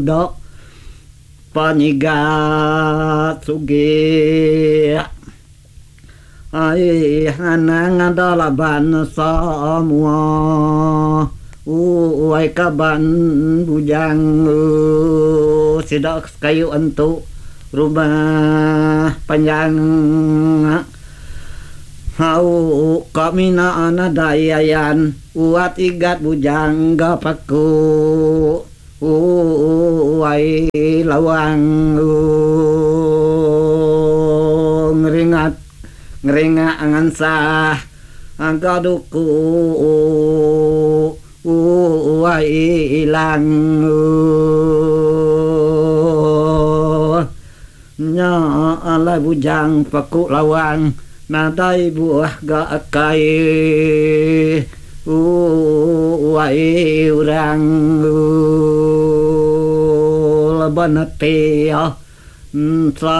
dok panyigat sugih ai hanang dalaban semua uai kaban bujang sidak kayu untuk rumah panjang hau kami na anadayayan uat igat bujang gapaku uai lawang ngeringat angan sah anggaduku uai ilang nya ala bujang paku lawang nadai buah ga akai uai urang labanate